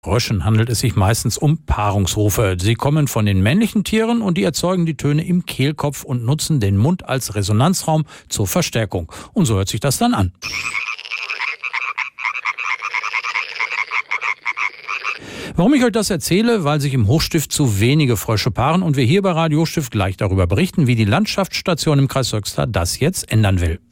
Fröschen handelt es sich meistens um Paarungsrufe. Sie kommen von den männlichen Tieren und die erzeugen die Töne im Kehlkopf und nutzen den Mund als Resonanzraum zur Verstärkung. Und so hört sich das dann an. Warum ich euch das erzähle? Weil sich im Hochstift zu wenige Frösche paaren und wir hier bei Radio Hochstift gleich darüber berichten, wie die Landschaftsstation im Kreis Höxter das jetzt ändern will.